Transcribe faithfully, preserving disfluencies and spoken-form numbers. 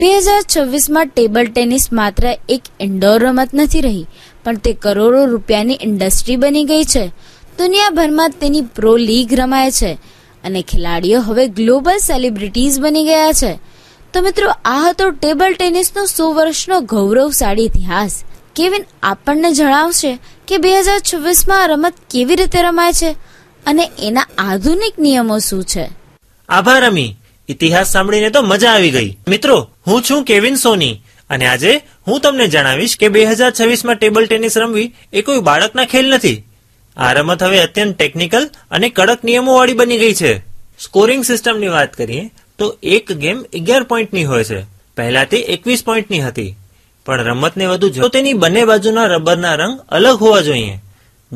બે હજાર છવ્વીસમાં table tennis માત્ર એક ઇન્ડોર રમત નથી રહી, પણ તે કરોડો રૂપિયાની ઇન્ડસ્ટ્રી બની ગઈ છે. દુનિયાભરમાં તેની પ્રો લીગ રમાય છે અને ખેલાડીઓ હવે ગ્લોબલ સેલિબ્રિટીઝ બની ગયા છે. તો મિત્રો, આ હતો ટેબલ ટેનિસનો સો વર્ષનો ગૌરવશાળી ઇતિહાસ. કેવિન આપણને જણાવશે કે બે હજાર છવ્વીસમાં આ રમત કેવી રીતે રમાય છે અને એના આધુનિક નિયમો શું છે. આભાર અમી, ઇતિહાસ સાંભળીને તો મજા આવી ગઈ. મિત્રો, હું છું કેવિન સોની અને આજે હું તમને જણાવીશ કે બે હજાર છવ્વીસમાં ટેબલ ટેનિસ રમવી એ કોઈ બાળકના ખેલ નથી. આ રમત હવે અત્યંત ટેકનિકલ અને કડક નિયમો વાળી બની ગઈ છે. સ્કોરિંગ સિસ્ટમની વાત કરીએ તો એક ગેમ અગિયાર પોઈન્ટની હોય છે. પહેલા તે એકવીસ પોઈન્ટની હતી, પણ રમતને વધુ જો તેની બંને બાજુના રબરના રંગ અલગ હોવા જોઈએ.